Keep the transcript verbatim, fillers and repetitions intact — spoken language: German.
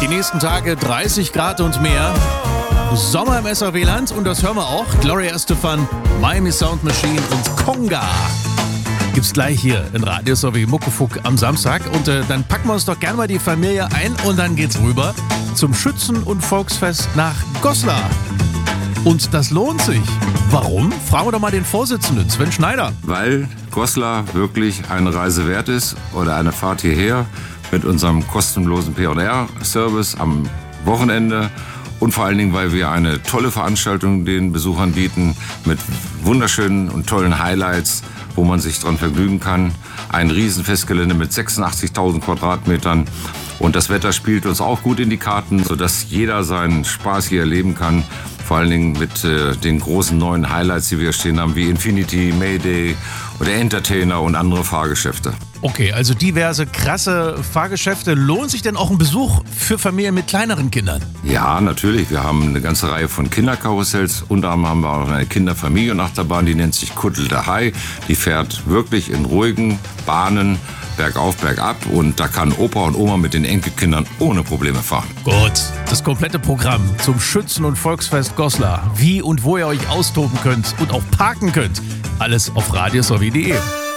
Die nächsten Tage dreißig Grad und mehr. Sommer im S R W-Land und das hören wir auch. Gloria Estefan, Miami Sound Machine und Conga. Gibt's gleich hier in Radio S R W Muckefuck am Samstag. Und äh, dann packen wir uns doch gerne mal die Familie ein und dann geht's rüber zum Schützen- und Volksfest nach Goslar. Und das lohnt sich. Warum? Fragen wir doch mal den Vorsitzenden, Sven Schneider. Weil Goslar wirklich eine Reise wert ist oder eine Fahrt hierher mit unserem kostenlosen P R-Service am Wochenende. Und vor allen Dingen, weil wir eine tolle Veranstaltung den Besuchern bieten mit wunderschönen und tollen Highlights, wo man sich dran vergnügen kann. Ein Riesenfestgelände mit sechsundachtzigtausend Quadratmetern. Und das Wetter spielt uns auch gut in die Karten, sodass jeder seinen Spaß hier erleben kann. Vor allen Dingen mit äh, den großen neuen Highlights, die wir stehen haben, wie Infinity, Mayday oder Entertainer und andere Fahrgeschäfte. Okay, also diverse krasse Fahrgeschäfte. Lohnt sich denn auch ein Besuch für Familien mit kleineren Kindern? Ja, natürlich. Wir haben eine ganze Reihe von Kinderkarussells. Unter anderem haben wir auch eine Kinderfamilienachterbahn, die nennt sich Kuddel der Hai. Die fährt wirklich in ruhigen Bahnen bergauf, bergab. Und da kann Opa und Oma mit den Enkelkindern ohne Probleme fahren. Gut, das komplette Programm zum Schützen- und Volksfest Goslar. Wie und wo ihr euch austoben könnt und auch parken könnt. Alles auf radio s r w punkt d e.